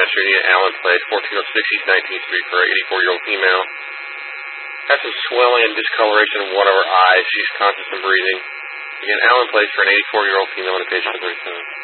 Master Unit, Allen Place, 1406 East 19th Street for an 84-year-old female. Has some swelling and discoloration of one of her eyes. She's conscious and breathing. Again, Allen Place for an 84-year-old female in a patient 37.